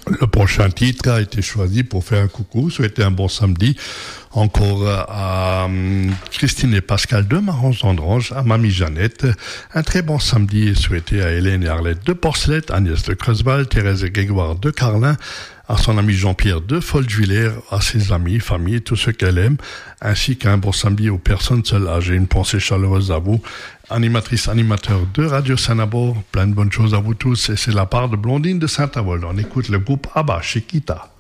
Le prochain titre a été choisi pour faire un coucou, souhaiter un bon samedi encore à Christine et Pascal de Marans-Andrange, à Mamie Jeannette. Un très bon samedi est souhaité à Hélène et Arlette de Porcelette, Agnès de Creusval, Thérèse et Grégoire de Carlin, à son ami Jean-Pierre de Folgevillers, à ses amis, famille, tous ceux qu'elle aime, ainsi qu'un bon samedi aux personnes seules âgées. Une pensée chaleureuse à vous, animatrice, animateur de Radio Saint-Nabor. Plein de bonnes choses à vous tous, et c'est la part de Blondine de Saint-Avold. On écoute le groupe ABBA, Chiquita.